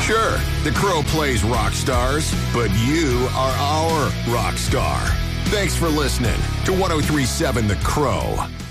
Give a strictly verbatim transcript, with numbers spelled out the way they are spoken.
Sure, The Crow plays rock stars, but you are our rock star. Thanks for listening to one oh three point seven The Crow.